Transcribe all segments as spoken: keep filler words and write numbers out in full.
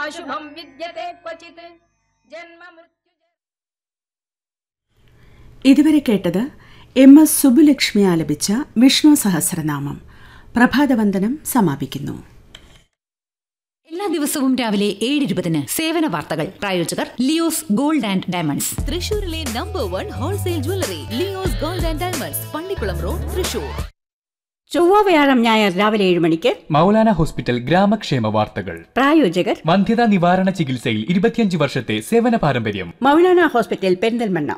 അശുഭം വിദ്യത്തെ ക്വചിത് ജന്മ മൃത്യു. ഇതുവരെ കേട്ടത് എം എസ് സുബുലക്ഷ്മി ആലപിച്ച വിഷ്ണു സഹസ്രനാമം. പ്രഭാതവന്ദനം സമാപിക്കുന്നു. എല്ലാ ദിവസവും രാവിലെ ഏഴ് ഇരുപതിന് സേവന വാർത്തകൾ. പ്രായോജകർ ലിയോസ് ഗോൾഡ് ആൻഡ് ഡയമണ്ട്സ്, തൃശൂരിലെ number one wholesale jewellery Leo's gold and diamonds, Pallikkulam road, Thrissur. ചൊവ്വ വ്യാഴം ഞായർ രാവിലെ ഏഴ് മണിക്ക് മൗലാന ഹോസ്പിറ്റൽ ഗ്രാമക്ഷേമ വാർത്തകൾ. പ്രായോജകർ വന്ധ്യതാ നിവാരണ ചികിത്സയിൽ ഇരുപത്തിയഞ്ച് വർഷത്തെ സേവന പാരമ്പര്യം. മൗലാന ഹോസ്പിറ്റൽ പെരിന്തൽമണ്ണ.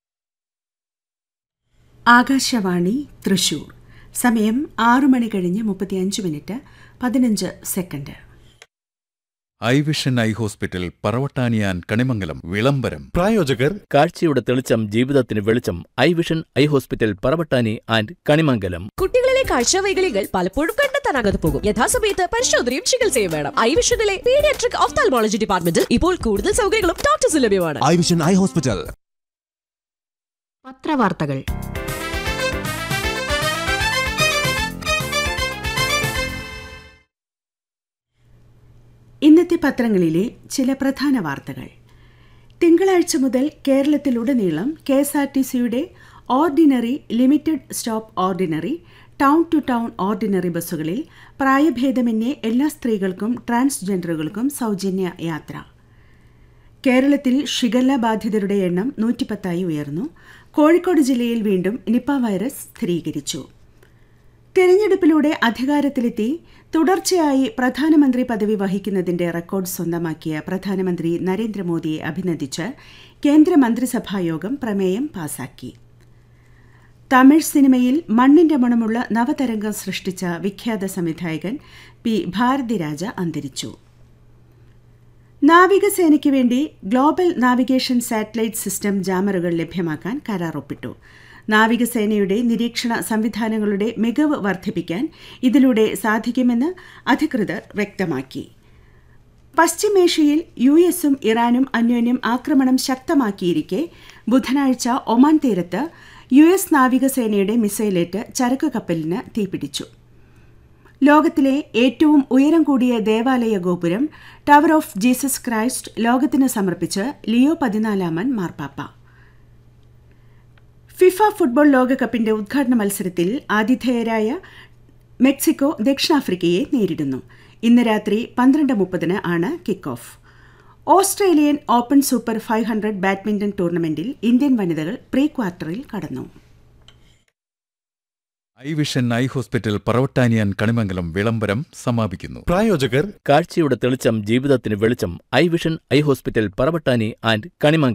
ആകാശവാണി തൃശൂർ. സമയം ആറു മണി കഴിഞ്ഞ് മുപ്പത്തിയഞ്ച് മിനിറ്റ് പതിനഞ്ച് second. I vision eye hospital പറവട്ടാനിയാൻ Kanimangalam വിളംബരം. പ്രായോജകർ കാഴ്ചയുടെ തെളിച്ചം ജീവിതത്തിന് വെളിച്ചം. I vision eye hospital Paravattani and Kanimangalam. കുട്ടികളിലെ കാഴ്ചവൈകല്യങ്ങൾ പലപ്പോഴും കണ്ടെത്താനാകാതെ പോകും. യഥാസമയത്ത് പരിശോധനയും ചികിത്സയും വേണം. ഐ വിഷനിലെ പീഡിയാട്രിക് ഓഫ്താൽമോളജി ഡിപ്പാർട്ട്മെന്റിൽ ഇപ്പോൾ കൂടുതൽ സൗകര്യങ്ങളും ഡോക്ടേഴ്സ് ലഭ്യമാണ്. I vision eye hospital. പത്രവാർത്തകൾ. ഇന്നത്തെ പത്രങ്ങളിലെ ചില പ്രധാന വാർത്തകൾ. തിങ്കളാഴ്ച മുതൽ കേരളത്തിലുടനീളം കെ എസ് ആർ ടി സിയുടെ ordinary, limited stop ordinary, town to town ordinary ബസ്സുകളിൽ പ്രായഭേദമന്യേ എല്ലാ സ്ത്രീകൾക്കും ട്രാൻസ്ജെൻഡറുകൾക്കും സൗജന്യ യാത്ര. കേരളത്തിൽ ഷിഗല്ല ബാധിതരുടെ എണ്ണം നൂറ്റിപ്പത്തായി ഉയർന്നു. കോഴിക്കോട് ജില്ലയിൽ വീണ്ടും നിപ വൈറസ് സ്ഥിരീകരിച്ചു. തെരഞ്ഞെടുപ്പിലൂടെ അധികാരത്തിലെത്തി തുടർച്ചയായി പ്രധാനമന്ത്രി പദവി വഹിക്കുന്നതിന്റെ റെക്കോർഡ് സ്വന്തമാക്കിയ പ്രധാനമന്ത്രി നരേന്ദ്രമോദിയെ അഭിനന്ദിച്ച് കേന്ദ്രമന്ത്രിസഭായോഗം പ്രമേയം പാസാക്കി. തമിഴ് സിനിമയിൽ മണ്ണിന്റെ മണമുള്ള നവതരംഗം സൃഷ്ടിച്ച വിഖ്യാത സംവിധായകൻ പി ഭാരതിരാജ അന്തരിച്ചു. നാവികസേനയ്ക്ക് വേണ്ടി ഗ്ലോബൽ നാവിഗേഷൻ സാറ്റലൈറ്റ് സിസ്റ്റം ജാമറുകൾ ലഭ്യമാക്കാൻ കരാർ ഒപ്പിട്ടു. നാവികസേനയുടെ നിരീക്ഷണ സംവിധാനങ്ങളുടെ മികവ് വർദ്ധിപ്പിക്കാൻ ഇതിലൂടെ സാധിക്കുമെന്ന് അധികൃതർ വ്യക്തമാക്കി. പശ്ചിമേഷ്യയിൽ യു എസും ഇറാനും അന്യോന്യം ആക്രമണം ശക്തമാക്കിയിരിക്കെ ബുധനാഴ്ച ഒമാൻ തീരത്ത് യു എസ് നാവികസേനയുടെ മിസൈലേറ്റ് ചരക്ക് കപ്പലിന് തീപിടിച്ചു. ലോകത്തിലെ ഏറ്റവും ഉയരം കൂടിയ ദേവാലയ ഗോപുരം ടവർ ഓഫ് ജീസസ് ക്രൈസ്റ്റ് ലോകത്തിന് സമർപ്പിച്ച് ലിയോ പതിനാലാമൻ മാർപ്പാപ്പ. ഫിഫ ഫുട്ബോൾ ലോകകപ്പിന്റെ ഉദ്ഘാടന മത്സരത്തിൽ ആതിഥേയരായ മെക്സിക്കോ ദക്ഷിണാഫ്രിക്കയെ നേരിടുന്നു. ഇന്ന് രാത്രി പന്ത്രണ്ട് മുപ്പതിന് ആണ് kick off. Australian open super five hundred badminton ടൂർണമെന്റിൽ ഇന്ത്യൻ വനിതകൾ പ്രീ ക്വാർട്ടറിൽ കടന്നു. I vision eye hospital പറവട്ടാനിയാൻ Kanimangalam വിളംബരം സമാപിക്കുന്നു. പ്രായോജകർ കാഴ്ചയുടെ തെളിച്ചം ജീവിതത്തിന് വെളിച്ചം. I vision eye hospital Paravattani and Kanimangalam.